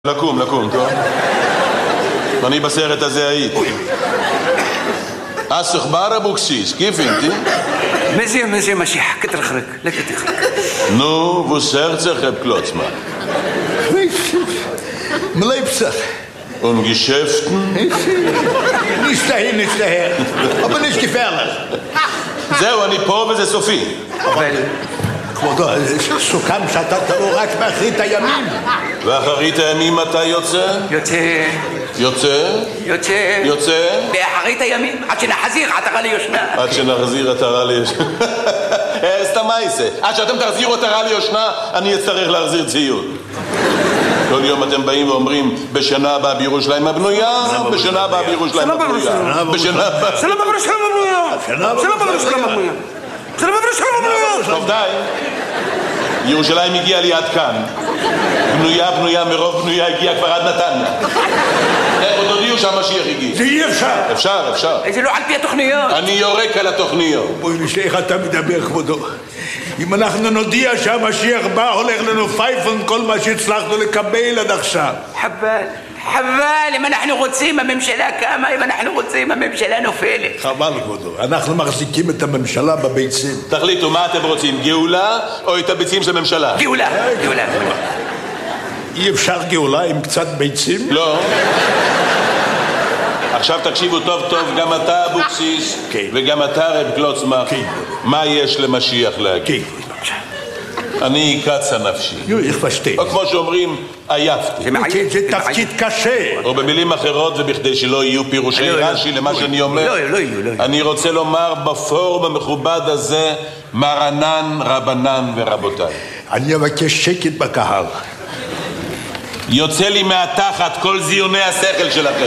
לקום, טוב? אני בסרט הזה הייתי. אסכבר אבוקסיס, כיף אינתי? מזי משיח, כתרחרק, לכתרחרק. נו, וסרצח אב קלוצמן. מלייפסך. Und Geschäften? Nicht daher. Aber nicht gefährlich. זהו, אני פה וזה סופי. אבל... כבודו, סוכם שאתה תבוא רק באחרית הימים. ואחרית הימים אתה יוצא? יוצא? באחרית הימים, עד שנחזיר עטרה ליושנה. עד שנחזיר עטרה ליושנה. סתם מה יעשה? עד שאתם תחזירו עטרה ליושנה, אני אצטרך להחזיר ציוד. כל יום אתם באים ואומרים, בשנה הבאה בירושלים הבנויה, בשנה הבאה בירושלים הבנויה. זה לא בירושלים הבנויה. טוב די. ירושלים הגיעה לי עד כאן. בנויה, מרוב בנויה הגיעה כבר עד נתניה. עוד הודיעו שהמשיח הגיע. זה אי אפשר. אפשר. זה לא על פי התוכניות. אני יורק על התוכניות. בואי נשאר איך אתה מדבר, כבודו. אם אנחנו נודיע שהמשיח בא, הולך לנו פייפון כל מה שהצלחנו לקבל עד עכשיו. חבל, אם אנחנו רוצים הממשלה קמה, אם אנחנו רוצים הממשלה נופלת. חבל, כבודו, אנחנו מחזיקים את הממשלה בביצים. תחליטו, מה אתם רוצים, גאולה או את הביצים של הממשלה? גאולה. אי אפשר גאולה עם קצת ביצים? לא. עכשיו תקשיבו טוב, גם אתה אבוקסיס, וגם אתה רב קלוצמן, מה יש למשיח להגיד? אני קצה נפשי. או כמו שאומרים, עייפתי. זה תפקיד קשה. או במילים אחרות, ובכדי שלא יהיו פירושי רש"י למה שאני אומר, אני רוצה לומר בפורום המכובד הזה, מרנן, רבנן ורבותיי. אני אבקש שקט בקהל. יוצא לי מהתחת כל זיוני השכל שלכם.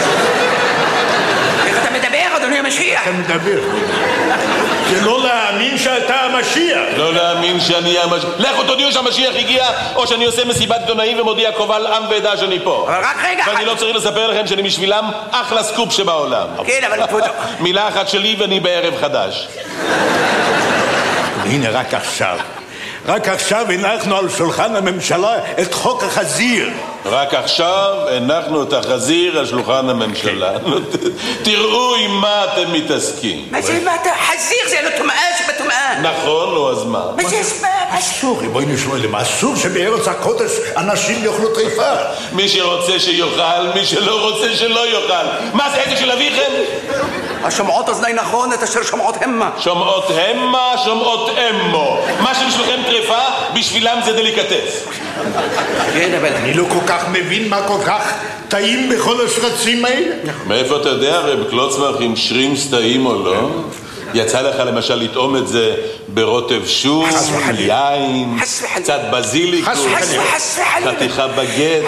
איך אתה מדבר, אדוני המשיח? אתה מדבר. זה לא להאמין שאתה המשיח. לא להאמין שאני המשיח. לכו תודיעו שהמשיח הגיע, או שאני עושה מסיבת עיתונאים ומודיע קובל עם ועדה שאני פה. אבל רק רגע. ואני לא צריך לספר לכם שאני בשבילם אחלה סקופ שבעולם. כן, אבל כבודו. מילה אחת שלי ואני בערב חדש. הנה, רק עכשיו הנחנו על שולחן הממשלה את חוק החזיר. רק עכשיו הנחנו את החזיר על שולחן הממשלה. תראו עם מה אתם מתעסקים. מה זה מה אתה? חזיר זה לא טומאה שבטומאה. נכון, לא, אז מה? מה זה אספה? אסור, בואי נשמע למה. אסור שבארץ הקודש אנשים יאכלו טריפה. מי שרוצה שיאכל, מי שלא רוצה שלא יאכל. מה זה, עסק של אביכם? השומעות אוזני נכון, את אשר שומעות המה. שומעות המה, שומעות אמו. מה שבשבילכם טריפה, בשבילם זה דליקטס. כן, אבל אני לא כל כך מבין מה כל כך טעים בכל השרצים האלה. מאיפה אתה יודע, רב קלוצמן, אם שרימס טעים או לא? יצא לך למשל לטעום את זה ברוטב שום, יין, קצת בזיליקוס, חתיכה בגט.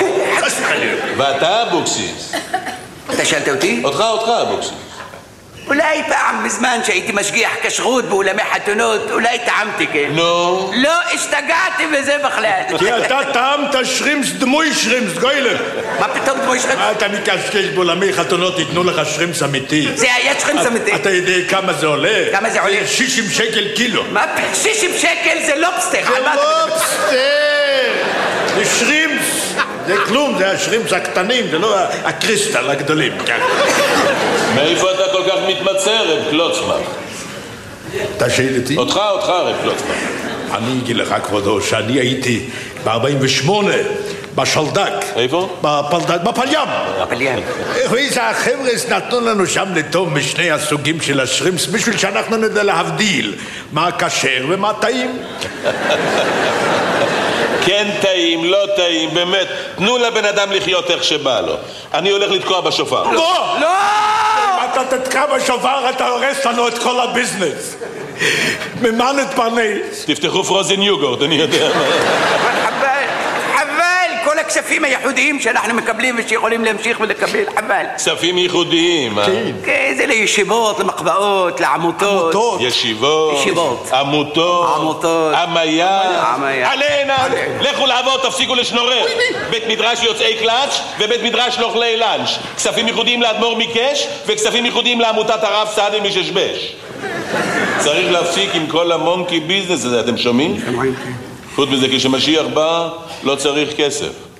ואתה אבוקסיס. אתה שאלת אותי? אותך אבוקסיס. אולי פעם מזמן שהייתי משגיח כשרות באולמי חתונות, אולי טעמתי, כן? נו? לא, השתגעתי בזה בכלל. כי אתה טעמת שרימס דמוי שרימס, גוילר. מה פתאום דמוי שרימס? אתה מקשקש באולמי חתונות, ייתנו לך שרימס אמיתי. זה היה שרימס אמיתי. אתה יודע כמה זה עולה? כמה זה עולה? 60 שקל קילו. מה? 60 שקל זה לובסטר. זה לובסטר! זה שרימס. זה כלום, זה השרימס הקטנים, זה לא הקריסטל הגדולים. מאיפה אתה כל כך מתמצא, רב קלוצמן? אתה שואל אותי? אותך, רב קלוצמן. אני אגיד לך, כבודו, שאני הייתי ב-48 בשלדק. איפה? בפלים. בפלים. ואיזה החבר'ה נתנו לנו שם לטוב משני הסוגים של השרימס, בשביל שאנחנו נדע להבדיל מה כשר ומה טעים. כן טעים, לא טעים, באמת. תנו לבן אדם לחיות איך שבא לו. אני הולך לתקוע בשופר. לא! אם אתה תתקע בשופר, אתה הורס לנו את כל הביזנס. ממה נתפרנס? תפתחו פרוזן יוגורט, אני יודע. חבל, כל הכספים הייחודיים שאנחנו מקבלים ושיכולים להמשיך ולקבל, חבל. כספים ייחודיים, כן, זה לישיבות, למחבאות, לעמותות. ישיבות. עמותות. עמיה. עלינה. לכו לעבוד, תפסיקו לשנורר. בית מדרש יוצאי קלאץ' ובית מדרש לאוכלי לאנץ'. כספים ייחודיים לאדמו"ר מקש וכספים ייחודיים לעמותת הרב סעדי מששבש. צריך להפסיק עם כל המונקי ביזנס הזה, אתם שומעים? חוץ מזה, כשמשיח בא, לא צריך כסף.